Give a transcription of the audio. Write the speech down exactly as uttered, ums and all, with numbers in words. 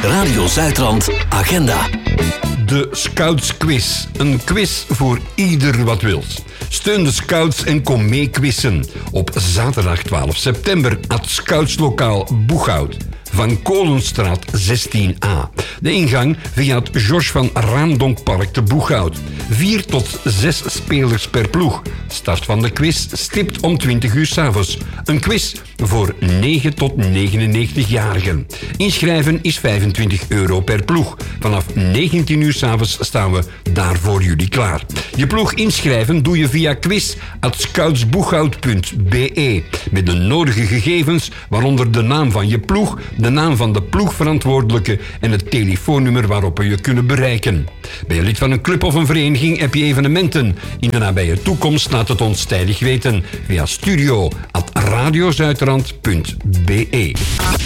Radio Zuidrand Agenda. De Scouts Quiz. Een quiz voor ieder wat wils. Steun de Scouts en kom mee quizzen. Op zaterdag twaalf september at Scoutslokaal Boeghout. Van Kolenstraat zestien a. De ingang via het George van Raamdonkpark te Boeghout. Vier tot zes spelers per ploeg. Start van de quiz stipt om twintig uur 's avonds. Een quiz voor negen tot negenennegentig-jarigen. Inschrijven is vijfentwintig euro per ploeg. Vanaf negentien uur 's avonds staan we daar voor jullie klaar. Je ploeg inschrijven doe je via quiz at scoutsboeghout punt be. Met de nodige gegevens, waaronder de naam van je ploeg, de naam van de ploegverantwoordelijke en het telefoonnummer waarop we je kunnen bereiken. Ben je lid van een club of een vereniging, heb je evenementen in de nabije toekomst, laat het ons tijdig weten via studio at radiozuidrand punt be.